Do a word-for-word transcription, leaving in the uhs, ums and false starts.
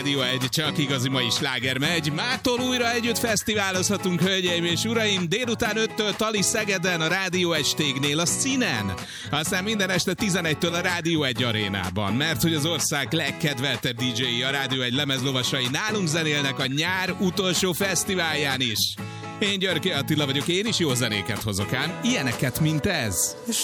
Rádió egy, csak igazi mai sláger megy. Mától újra együtt fesztiválozhatunk, hölgyeim és uraim. Délután öttől Tali Szegeden, a Rádió egy stégnél, a színen. Aztán minden este tizenegytől a Rádió egy arénában. Mert hogy az ország legkedveltebb dé dzsé-i, a Rádió egy lemezlovasai nálunk zenélnek a nyár utolsó fesztiválján is. Én Györke Attila vagyok, én is jó zenéket hozok ám. Ilyeneket, mint ez.